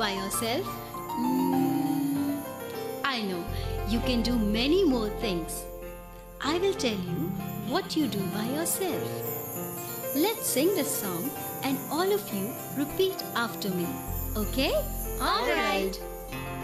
by yourself? I know, you can do many more things. I will tell you what you do by yourself. Let's sing this song and all of you repeat after me. Okay? All right.